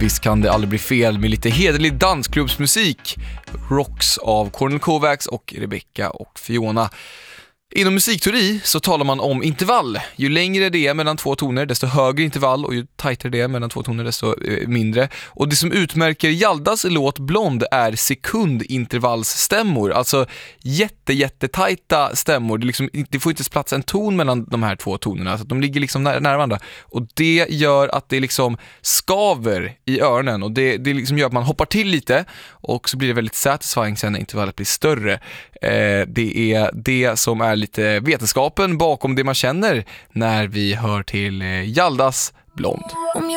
Visst kan det aldrig bli fel med lite hederlig dansklubbsmusik. Rocks av Cornel Kovacs och Rebecca och Fiona. Inom musikteori så talar man om intervall. Ju längre det är mellan två toner, desto högre intervall, och ju tajtare det är mellan två toner, desto mindre. Och det som utmärker Hjaldas låt Blond är sekundintervallsstämmor. Alltså jättetajta stämmor. Det får inte plats en ton mellan de här två tonerna, så att de ligger liksom nära varandra. Och det gör att det liksom skaver i öronen, och det liksom gör att man hoppar till lite, och så blir det väldigt satisfying sen när intervallet blir större. Det är det som är lite vetenskapen bakom det man känner när vi hör till Hjaldas Blond.